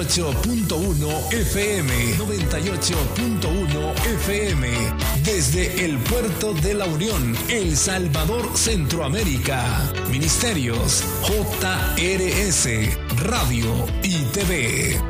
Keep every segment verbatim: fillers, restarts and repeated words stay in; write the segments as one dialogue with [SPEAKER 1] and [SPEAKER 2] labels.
[SPEAKER 1] ocho punto uno F M. noventa y ocho punto uno F M. Desde el puerto de La Unión, El Salvador, Centroamérica. Ministerios J R S, Radio y T V.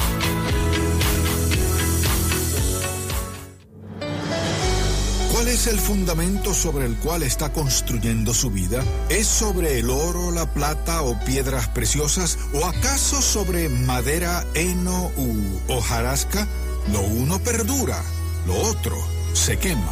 [SPEAKER 2] ¿Cuál es el fundamento sobre el cual está construyendo su vida? ¿Es sobre el oro, la plata o piedras preciosas? ¿O acaso sobre madera, heno u hojarasca? Lo uno perdura, lo otro se quema.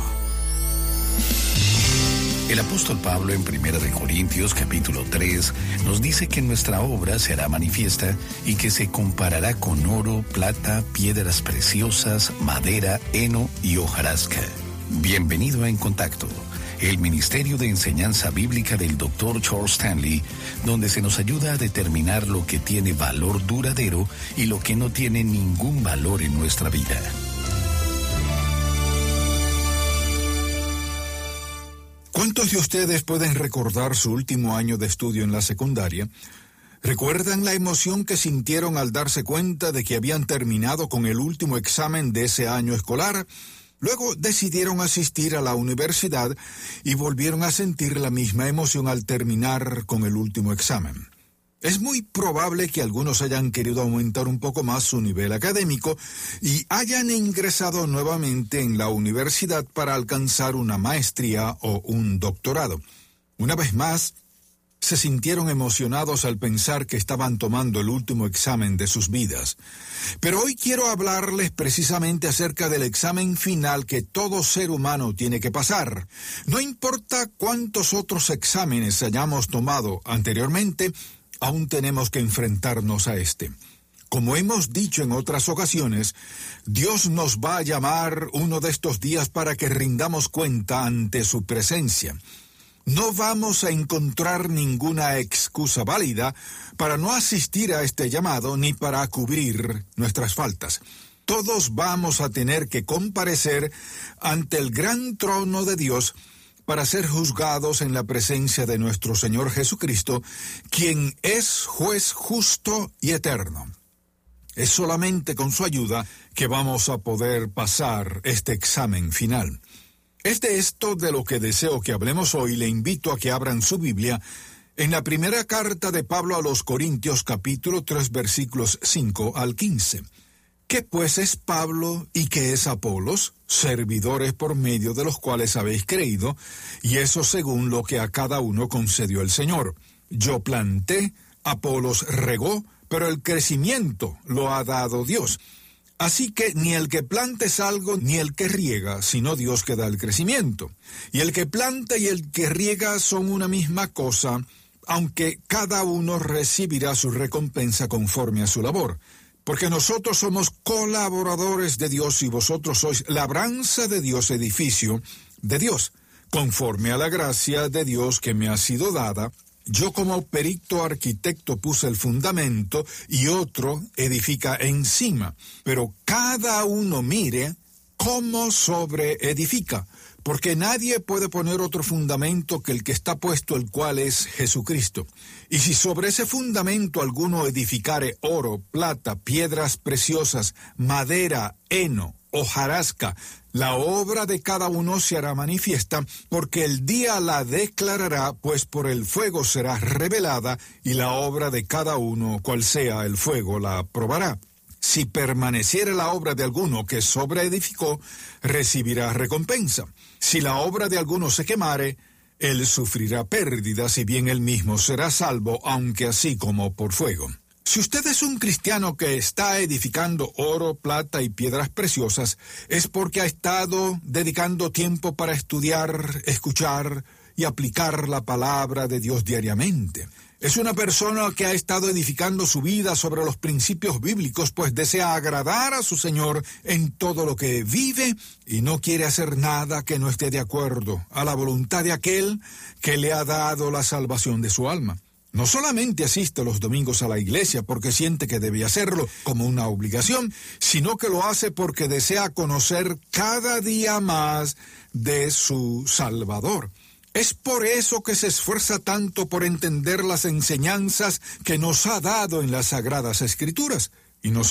[SPEAKER 3] El apóstol Pablo en Primera de Corintios capítulo tres nos dice que nuestra obra será manifiesta y que se comparará con oro, plata, piedras preciosas, madera, heno y hojarasca. Bienvenido a En Contacto, el Ministerio de Enseñanza Bíblica del doctor Charles Stanley, donde se nos ayuda a determinar lo que tiene valor duradero y lo que no tiene ningún valor en nuestra vida.
[SPEAKER 2] ¿Cuántos de ustedes pueden recordar su último año de estudio en la secundaria? ¿Recuerdan la emoción que sintieron al darse cuenta de que habían terminado con el último examen de ese año escolar? Luego decidieron asistir a la universidad y volvieron a sentir la misma emoción al terminar con el último examen. Es muy probable que algunos hayan querido aumentar un poco más su nivel académico y hayan ingresado nuevamente en la universidad para alcanzar una maestría o un doctorado. Una vez más, se sintieron emocionados al pensar que estaban tomando el último examen de sus vidas. Pero hoy quiero hablarles precisamente acerca del examen final que todo ser humano tiene que pasar. No importa cuántos otros exámenes hayamos tomado anteriormente, aún tenemos que enfrentarnos a este. Como hemos dicho en otras ocasiones, Dios nos va a llamar uno de estos días para que rindamos cuenta ante su presencia. No vamos a encontrar ninguna excusa válida para no asistir a este llamado ni para cubrir nuestras faltas. Todos vamos a tener que comparecer ante el gran trono de Dios para ser juzgados en la presencia de nuestro Señor Jesucristo, quien es juez justo y eterno. Es solamente con su ayuda que vamos a poder pasar este examen final. Es de esto de lo que deseo que hablemos hoy. Le invito a que abran su Biblia en la primera carta de Pablo a los Corintios, capítulo tres, versículos cinco al quince. ¿Qué pues es Pablo y qué es Apolos? Servidores por medio de los cuales habéis creído, y eso según lo que a cada uno concedió el Señor. Yo planté, Apolos regó, pero el crecimiento lo ha dado Dios. Así que ni el que planta es algo, ni el que riega, sino Dios que da el crecimiento. Y el que planta y el que riega son una misma cosa, aunque cada uno recibirá su recompensa conforme a su labor. Porque nosotros somos colaboradores de Dios y vosotros sois labranza de Dios, edificio de Dios. Conforme a la gracia de Dios que me ha sido dada, yo como perito arquitecto puse el fundamento y otro edifica encima. Pero cada uno mire cómo sobreedifica, porque nadie puede poner otro fundamento que el que está puesto, el cual es Jesucristo. Y si sobre ese fundamento alguno edificare oro, plata, piedras preciosas, madera, heno, hojarasca, la obra de cada uno se hará manifiesta, porque el día la declarará, pues por el fuego será revelada, y la obra de cada uno, cual sea el fuego, la probará. Si permaneciere la obra de alguno que sobreedificó, recibirá recompensa. Si la obra de alguno se quemare, él sufrirá pérdida, si bien él mismo será salvo, aunque así como por fuego. Si usted es un cristiano que está edificando oro, plata y piedras preciosas, es porque ha estado dedicando tiempo para estudiar, escuchar y aplicar la palabra de Dios diariamente. Es una persona que ha estado edificando su vida sobre los principios bíblicos, pues desea agradar a su Señor en todo lo que vive y no quiere hacer nada que no esté de acuerdo a la voluntad de aquel que le ha dado la salvación de su alma. No solamente asiste los domingos a la iglesia porque siente que debe hacerlo como una obligación, sino que lo hace porque desea conocer cada día más de su Salvador. Es por eso que se esfuerza tanto por entender las enseñanzas que nos ha dado en las Sagradas Escrituras. Y no